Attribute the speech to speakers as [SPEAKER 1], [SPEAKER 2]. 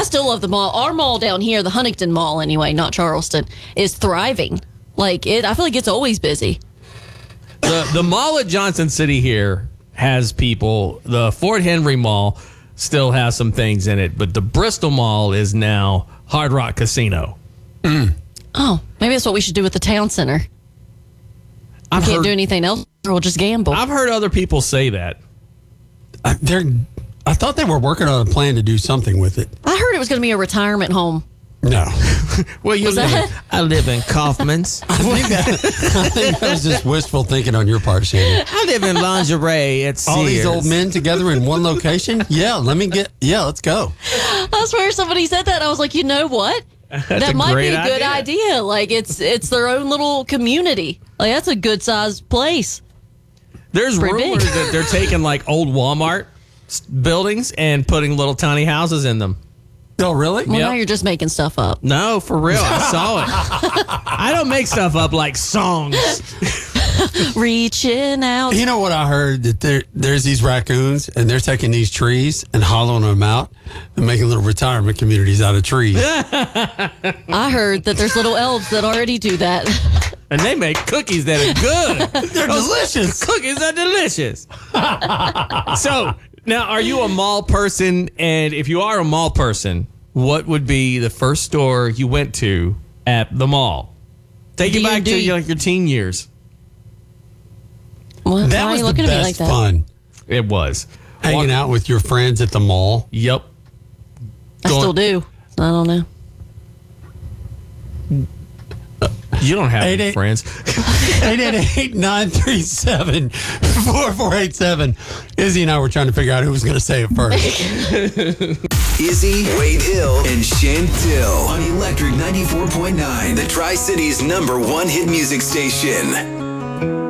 [SPEAKER 1] I still love the mall. Our mall down here, the Huntington Mall anyway, not Charleston, is thriving. I feel like it's always busy.
[SPEAKER 2] The mall at Johnson City here has people. The Fort Henry Mall still has some things in it, but the Bristol Mall is now Hard Rock Casino.
[SPEAKER 1] Oh, maybe that's what we should do with the town center. We can't do anything else, or we'll just gamble.
[SPEAKER 2] I've heard other people say that.
[SPEAKER 3] I thought they were working on a plan to do something with it.
[SPEAKER 1] I heard it was going to be a retirement home.
[SPEAKER 3] No.
[SPEAKER 2] Well, I live in Kaufman's.
[SPEAKER 3] I think that was just wishful thinking on your part, Shannon.
[SPEAKER 2] I live in lingerie at Sears.
[SPEAKER 3] All these old men together in one location? Yeah, let's go.
[SPEAKER 1] I swear somebody said that. I was like, you know what? That might be a good idea. It's their own little community. That's a good sized place.
[SPEAKER 2] There's
[SPEAKER 1] Pretty
[SPEAKER 2] rumors
[SPEAKER 1] big.
[SPEAKER 2] that they're taking old Walmart buildings and putting little tiny houses in them.
[SPEAKER 3] Oh, really?
[SPEAKER 1] Well, now you're just making stuff up.
[SPEAKER 2] No, for real. I saw it. I don't make stuff up like songs.
[SPEAKER 1] Reaching out.
[SPEAKER 3] You know what I heard? That there's these raccoons, and they're taking these trees and hollowing them out and making little retirement communities out of trees.
[SPEAKER 1] I heard that there's little elves that already do that.
[SPEAKER 2] And they make cookies that are good.
[SPEAKER 3] They're delicious.
[SPEAKER 2] Cookies are delicious. So, now, are you a mall person? And if you are a mall person, what would be the first store you went to at the mall? Take you back to your teen years.
[SPEAKER 1] Well,
[SPEAKER 3] That
[SPEAKER 1] why are
[SPEAKER 3] was
[SPEAKER 1] you
[SPEAKER 3] the
[SPEAKER 1] looking at me like
[SPEAKER 3] best
[SPEAKER 1] that?
[SPEAKER 3] fun.
[SPEAKER 2] It was.
[SPEAKER 3] Hanging out with your friends at the mall.
[SPEAKER 2] Yep.
[SPEAKER 1] I still do. I don't know.
[SPEAKER 2] You don't have any friends.
[SPEAKER 3] 888-937-4487. Izzy and I were trying to figure out who was going to say it first.
[SPEAKER 4] Izzy, Wade Hill, and Chantil on Electric 94.9, the Tri-City's #1 hit music station.